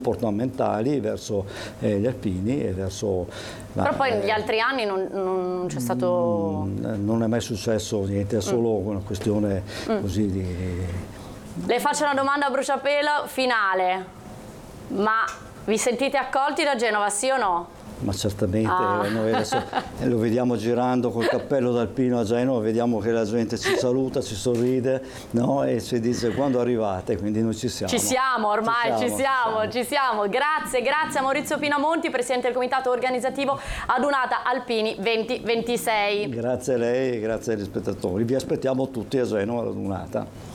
comportamentali verso gli alpini e verso però poi negli altri anni non c'è stato... Non è mai successo niente, è solo una questione così di... Le faccio una domanda a bruciapelo finale, ma vi sentite accolti da Genova, sì o no? Ma certamente, noi adesso lo vediamo girando col cappello d'alpino a Genova, vediamo che la gente ci saluta, ci sorride, no? E ci dice quando arrivate, quindi noi ci siamo. Ci siamo, ormai ci siamo. Grazie a Maurizio Pinamonti, Presidente del Comitato Organizzativo Adunata Alpini 2026. Grazie a lei e grazie agli spettatori, vi aspettiamo tutti a Genova all'Adunata.